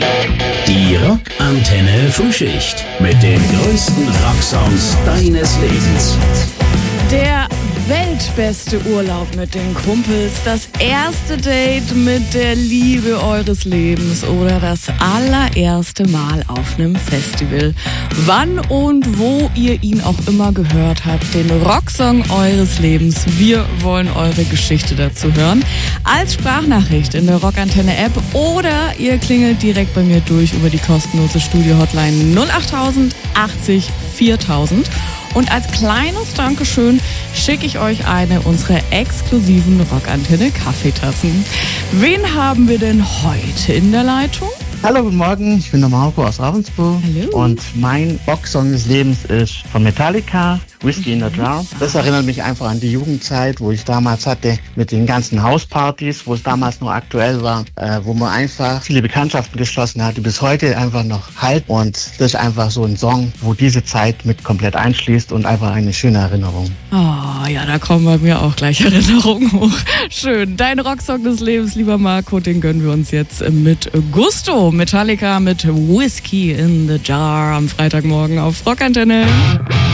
Die Rockantenne Frühschicht mit den größten Rocksongs deines Lebens. Der weltbeste Urlaub mit den Kumpels, das erste Date mit der Liebe eures Lebens oder das allererste Mal auf einem Festival. Wann und wo ihr ihn auch immer gehört habt, den Rocksong eures Lebens. Wir wollen eure Geschichte dazu hören. Als Sprachnachricht in der Rockantenne-App oder ihr klingelt direkt bei mir durch über die kostenlose Studio-Hotline 08000 80 4000. Und als kleines Dankeschön schicke ich euch eine unserer exklusiven Rockantenne Kaffeetassen. Wen haben wir denn heute in der Leitung? Hallo, guten Morgen, ich bin der Marco aus Ravensburg. Hallo. Und mein Rocksong des Lebens ist von Metallica, Whiskey in the Jar. Das erinnert mich einfach an die Jugendzeit, wo ich damals hatte mit den ganzen Hauspartys, wo es damals noch aktuell war, wo man einfach viele Bekanntschaften geschlossen hat, die bis heute einfach noch halten. Und das ist einfach so ein Song, wo diese Zeit mit komplett einschließt und einfach eine schöne Erinnerung. Oh ja, da kommen bei mir auch gleich Erinnerungen hoch. Schön. Dein Rocksong des Lebens, lieber Marco, den gönnen wir uns jetzt mit Gusto. Metallica mit Whiskey in the Jar am Freitagmorgen auf Rockantenne.